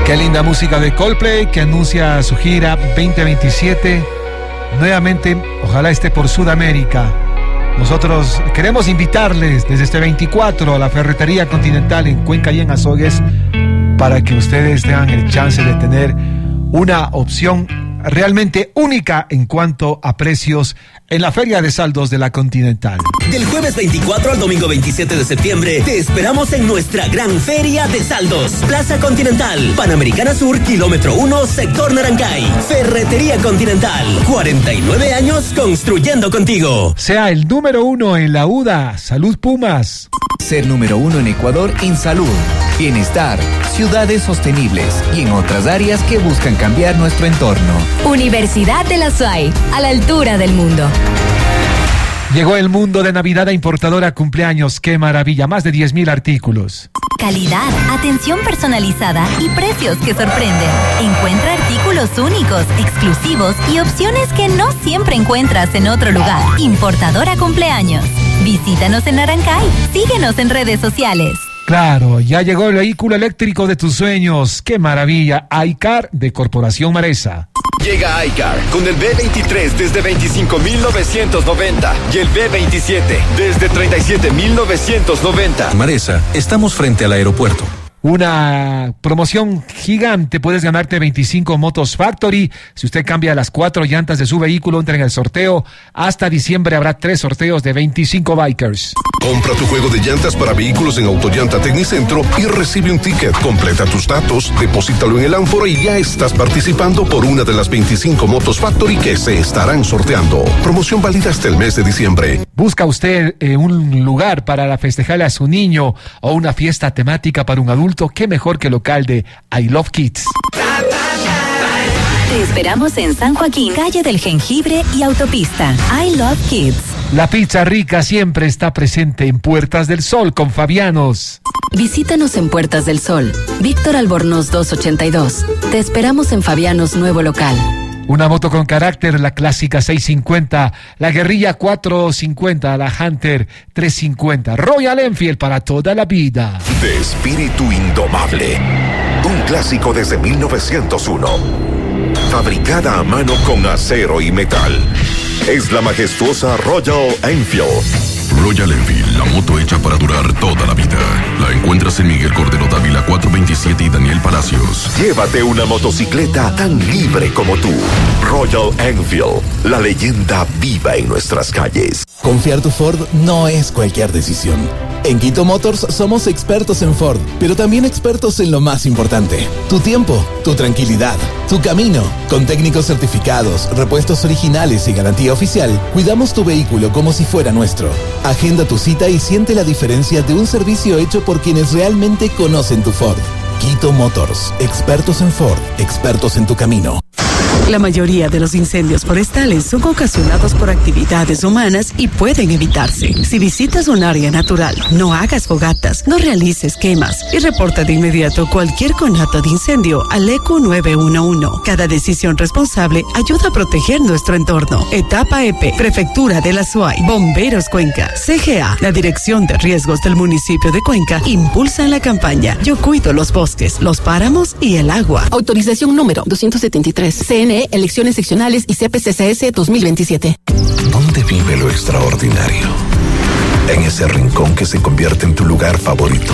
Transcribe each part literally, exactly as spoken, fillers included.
Qué linda música de Coldplay que anuncia su gira veinte veintisiete. Nuevamente, ojalá esté por Sudamérica. Nosotros queremos invitarles desde este veinticuatro a la Ferretería Continental en Cuenca y en Azogues para que ustedes tengan el chance de tener una opción realmente única en cuanto a precios en la Feria de Saldos de la Continental. Del jueves veinticuatro al domingo veintisiete de septiembre, te esperamos en nuestra gran Feria de Saldos. Plaza Continental, Panamericana Sur, kilómetro uno, sector Narancay. Ferretería Continental, cuarenta y nueve años construyendo contigo. Sea el número uno en la U D A, Salud Pumas. Ser número uno en Ecuador en salud, bienestar, ciudades sostenibles y en otras áreas que buscan cambiar nuestro entorno. Universidad de la S U A Y, a la altura del mundo. Llegó el mundo de Navidad a Importadora Cumpleaños. ¡Qué maravilla! Más de diez mil artículos. Calidad, atención personalizada y precios que sorprenden. Encuentra artículos únicos, exclusivos y opciones que no siempre encuentras en otro lugar. Importadora Cumpleaños. Visítanos en Narancay. Síguenos en redes sociales. Claro, ya llegó el vehículo eléctrico de tus sueños. ¡Qué maravilla! iCar de Corporación Maresa. Llega iCar con el B veintitrés desde veinticinco mil novecientos noventa y el B veintisiete desde treinta y siete mil novecientos noventa. Maresa, estamos frente al aeropuerto. Una promoción gigante, puedes ganarte veinticinco Motos Factory. Si usted cambia las cuatro llantas de su vehículo, entra en el sorteo. Hasta diciembre habrá tres sorteos de veinticinco bikers. Compra tu juego de llantas para vehículos en Autollanta Tecnicentro y recibe un ticket. Completa tus datos, deposítalo en el ánfora y ya estás participando por una de las veinticinco Motos Factory que se estarán sorteando. Promoción válida hasta el mes de diciembre. ¿Busca usted eh, un lugar para festejarle a su niño o una fiesta temática para un adulto? ¿Qué mejor que el local de I Love Kids? Te esperamos en San Joaquín, calle del Jengibre y autopista. I Love Kids. La pizza rica siempre está presente en Puertas del Sol con Fabianos. Visítanos en Puertas del Sol, Víctor Albornoz doscientos ochenta y dos. Te esperamos en Fabianos Nuevo Local. Una moto con carácter, la clásica seiscientos cincuenta, la guerrilla cuatrocientos cincuenta, la Hunter trescientos cincuenta, Royal Enfield para toda la vida. De espíritu indomable, un clásico desde mil novecientos uno, fabricada a mano con acero y metal. Es la majestuosa Royal Enfield. Royal Enfield, la moto hecha para durar toda la vida. La encuentras en Miguel Cordero Dávila cuatrocientos veintisiete y Daniel Palacios. Llévate una motocicleta tan libre como tú. Royal Enfield, la leyenda viva en nuestras calles. Confiar tu Ford no es cualquier decisión. En Quito Motors somos expertos en Ford, pero también expertos en lo más importante: tu tiempo, tu tranquilidad, tu camino. Con técnicos certificados, repuestos originales y garantía oficial, cuidamos tu vehículo como si fuera nuestro. Agenda tu cita y siente la diferencia de un servicio hecho por quienes realmente conocen tu Ford. Quito Motors, expertos en Ford, expertos en tu camino. La mayoría de los incendios forestales son ocasionados por actividades humanas y pueden evitarse. Si visitas un área natural, no hagas fogatas, no realices quemas y reporta de inmediato cualquier conato de incendio al E Q nueve uno uno. Cada decisión responsable ayuda a proteger nuestro entorno. Etapa E P, Prefectura de la S U A Y, Bomberos Cuenca, C G A, la Dirección de Riesgos del municipio de Cuenca, impulsan la campaña Yo cuido los bosques, los páramos y el agua. Autorización número doscientos setenta y tres. C N E, Elecciones Seccionales y C P C C S dos mil veintisiete. ¿Dónde vive lo extraordinario? En ese rincón que se convierte en tu lugar favorito.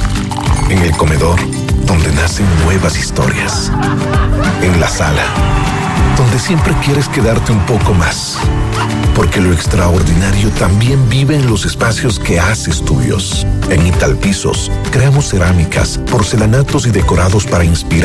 En el comedor, donde nacen nuevas historias. En la sala, donde siempre quieres quedarte un poco más. Porque lo extraordinario también vive en los espacios que haces tuyos. En Italpisos, creamos cerámicas, porcelanatos y decorados para inspirar